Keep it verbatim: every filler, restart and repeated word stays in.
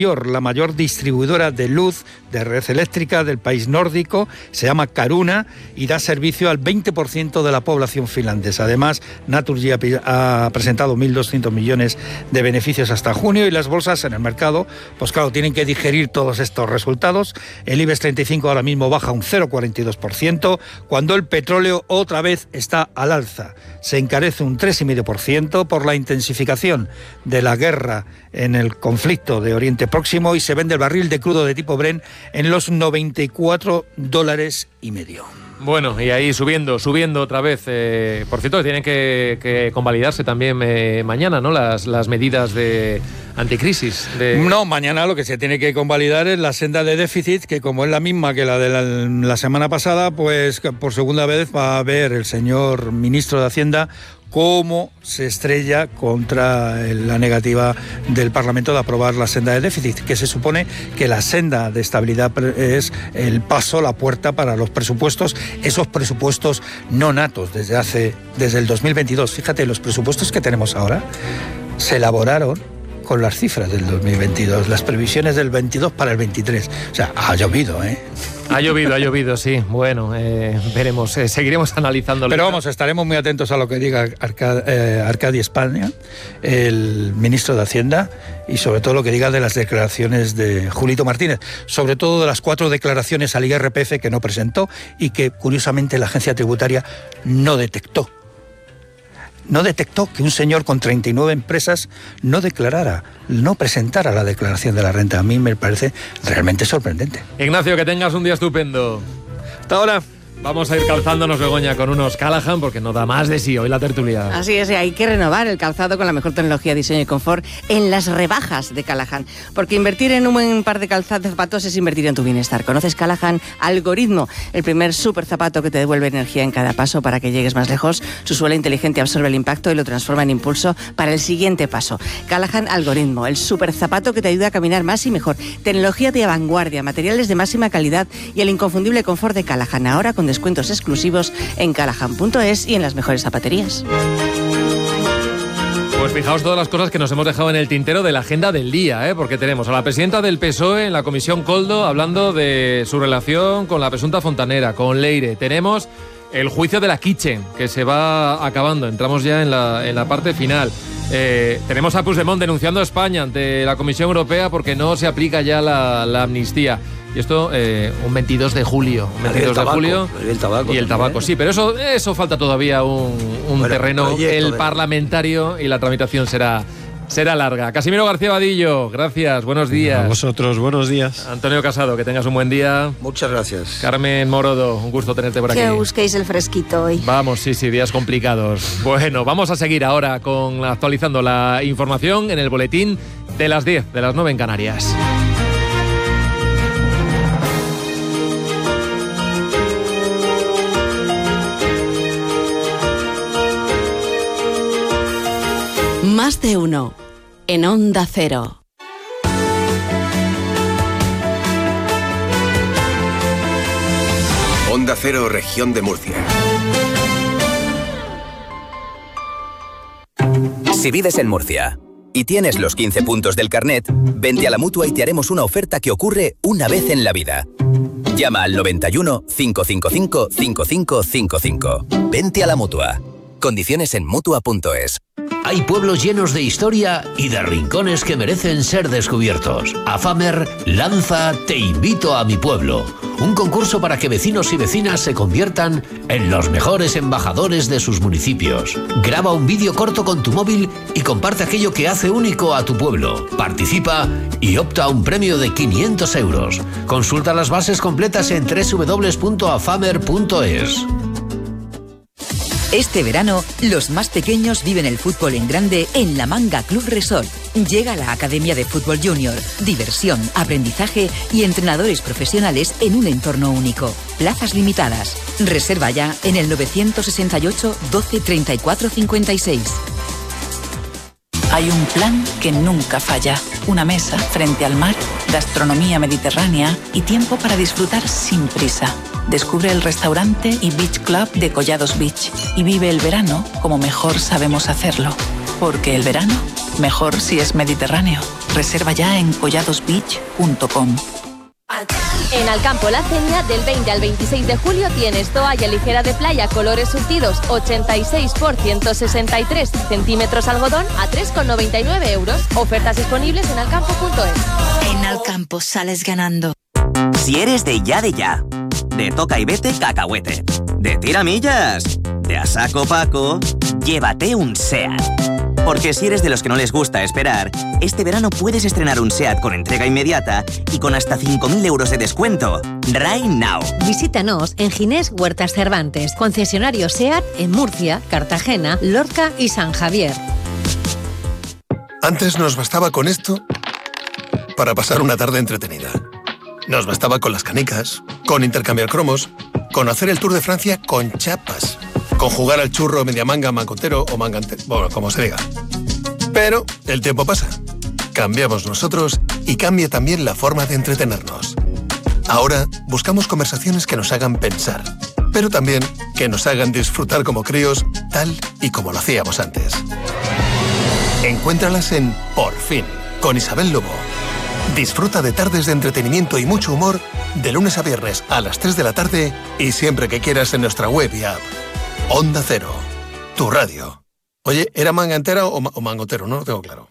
la mayor distribuidora de luz de red eléctrica del país nórdico, se llama Caruna y da servicio al veinte por ciento de la población finlandesa. Además, Naturgy ha presentado mil doscientos millones de beneficios hasta junio y las bolsas en el mercado, pues claro, tienen que digerir todos estos resultados. El IBEX treinta y cinco ahora mismo baja un cero coma cuarenta y dos por ciento, cuando el petróleo otra vez está al alza. Se encarece un tres coma cinco por ciento por la intensificación de la guerra en el conflicto de Oriente Próximo y se vende el barril de crudo de tipo Brent en los noventa y cuatro dólares y medio. Bueno, y ahí subiendo, subiendo otra vez. Eh, por cierto, tienen que, que convalidarse también eh, mañana, ¿no? Las, las medidas de anticrisis. De... No, mañana lo que se tiene que convalidar es la senda de déficit, que como es la misma que la de la, la semana pasada, pues por segunda vez va a ver el señor ministro de Hacienda cómo se estrella contra la negativa del Parlamento de aprobar la senda de déficit, que se supone que la senda de estabilidad es el paso, la puerta para los presupuestos, esos presupuestos no natos desde hace, desde el dos mil veintidós. Fíjate, los presupuestos que tenemos ahora se elaboraron con las cifras del dos mil veintidós, las previsiones del veintidós para el veintitrés. O sea, ha llovido, ¿eh? Ha llovido, ha llovido, sí. Bueno, eh, veremos, eh, seguiremos analizándolo. Pero vamos, estaremos muy atentos a lo que diga Arcadi, eh, Arcadi España, el ministro de Hacienda, y sobre todo lo que diga de las declaraciones de Julito Martínez, sobre todo de las cuatro declaraciones al I R P F que no presentó y que, curiosamente, la agencia tributaria no detectó. No detectó que un señor con treinta y nueve empresas no declarara, no presentara la declaración de la renta. A mí me parece realmente sorprendente. Ignacio, que tengas un día estupendo. Hasta ahora. Vamos a ir calzándonos, Begoña, con unos Callahan, porque no da más de sí hoy la tertulia. Así es, hay que renovar el calzado con la mejor tecnología, diseño y confort en las rebajas de Callahan. Porque invertir en un buen par de calzados, zapatos, es invertir en tu bienestar. ¿Conoces Callahan Algoritmo? El primer super zapato que te devuelve energía en cada paso para que llegues más lejos. Su suela inteligente absorbe el impacto y lo transforma en impulso para el siguiente paso. Callahan Algoritmo, el super zapato que te ayuda a caminar más y mejor. Tecnología de vanguardia, materiales de máxima calidad y el inconfundible confort de Callahan. Ahora con descuentos exclusivos en callahan punto es y en las mejores zapaterías. Pues fijaos todas las cosas que nos hemos dejado en el tintero de la agenda del día, ¿eh? Porque tenemos a la presidenta del P S O E en la Comisión Koldo hablando de su relación con la presunta fontanera, con Leire. Tenemos el juicio de la Kitchen, que se va acabando. Entramos ya en la, en la parte final. Eh, tenemos a Puigdemont denunciando a España ante la Comisión Europea porque no se aplica ya la, la amnistía. Y esto eh, un veintidós de julio. Un veintidós de julio. El tabaco y el tabaco, también, ¿eh? Sí, pero eso, eso falta todavía un, un bueno, terreno. El de... parlamentario y la tramitación será... Será larga. Casimiro García Vadillo, gracias, buenos días. A vosotros, buenos días. Antonio Casado, que tengas un buen día. Muchas gracias. Carmen Morodo, un gusto tenerte por aquí. Que busquéis el fresquito hoy. Vamos, sí, sí, días complicados. Bueno, vamos a seguir ahora con actualizando la información en el boletín de las diez, de las nueve en Canarias. Más de uno en Onda Cero. Onda Cero, Región de Murcia. Si vives en Murcia y tienes los quince puntos del carnet, vente a la Mutua y te haremos una oferta que ocurre una vez en la vida. Llama al noventa y uno, cinco cinco cinco, cinco cinco cinco cinco. Vente a la Mutua. Condiciones en Mutua punto es. Hay pueblos llenos de historia y de rincones que merecen ser descubiertos. AFAMER lanza Te invito a mi pueblo, un concurso para que vecinos y vecinas se conviertan en los mejores embajadores de sus municipios. Graba un vídeo corto con tu móvil y comparte aquello que hace único a tu pueblo. Participa y opta a un premio de quinientos euros. Consulta las bases completas en doble u doble u doble u punto afamer punto es. Este verano, los más pequeños viven el fútbol en grande en La Manga Club Resort. Llega la Academia de Fútbol Junior. Diversión, aprendizaje y entrenadores profesionales en un entorno único. Plazas limitadas. Reserva ya en el nueve seis ocho, doce, treinta y cuatro, cincuenta y seis. Hay un plan que nunca falla. Una mesa frente al mar, gastronomía mediterránea y tiempo para disfrutar sin prisa. Descubre el restaurante y beach club de Collados Beach y vive el verano como mejor sabemos hacerlo. Porque el verano, mejor si es mediterráneo. Reserva ya en collados beach punto com. En Alcampo La Cenia, del veinte al veintiséis de julio tienes toalla ligera de playa colores surtidos ochenta y seis por ciento sesenta y tres centímetros algodón a tres con noventa y nueve euros. Ofertas disponibles en alcampo punto es. En Alcampo sales ganando. Si eres de ya de ya, de toca y vete cacahuete, de tiramillas, de a saco Paco, llévate un SEAT. Porque si eres de los que no les gusta esperar, este verano puedes estrenar un SEAT con entrega inmediata y con hasta cinco mil euros de descuento. Right now. Visítanos en Ginés Huertas Cervantes, concesionario SEAT en Murcia, Cartagena, Lorca y San Javier. Antes nos bastaba con esto para pasar una tarde entretenida. Nos bastaba con las canicas, con intercambiar cromos, con hacer el Tour de Francia con chapas, con jugar al churro, media manga, mangotero o mangantero, bueno, como se diga. Pero el tiempo pasa. Cambiamos nosotros y cambia también la forma de entretenernos. Ahora buscamos conversaciones que nos hagan pensar, pero también que nos hagan disfrutar como críos, tal y como lo hacíamos antes. Encuéntralas en Por Fin, con Isabel Lobo. Disfruta de tardes de entretenimiento y mucho humor de lunes a viernes a las tres de la tarde y siempre que quieras en nuestra web y app. Onda Cero, tu radio. Oye, ¿era manga entera o, ma- o mangotero? No lo tengo claro.